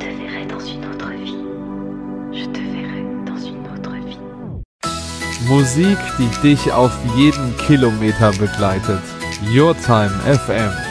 te verrai dans une autre vie. Je te verrai dans une autre vie. Musik, die dich auf jeden Kilometer begleitet. Your Time FM.